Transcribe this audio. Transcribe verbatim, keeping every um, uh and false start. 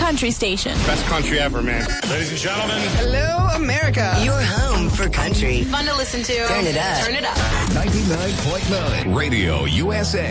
country station. Best country ever, man. Ladies and gentlemen. Hello, America. Your home for country. Fun to listen to. Turn it up. Turn it up. ninety-nine point nine Radio U S A.